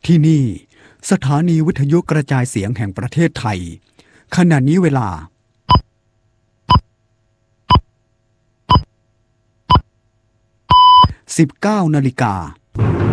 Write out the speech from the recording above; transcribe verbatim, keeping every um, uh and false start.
ที่นี่สถานีวิทยุกระจายเสียงแห่งประเทศไทยขณะนี้เวลาสิบเก้านาฬิกา